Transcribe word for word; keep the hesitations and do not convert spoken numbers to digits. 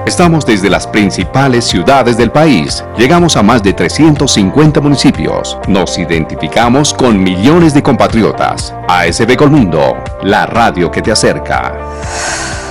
Estamos desde las principales ciudades del país. Llegamos a más de trescientos cincuenta municipios. Nos identificamos con millones de compatriotas. A S B Colmundo, la radio que te acerca.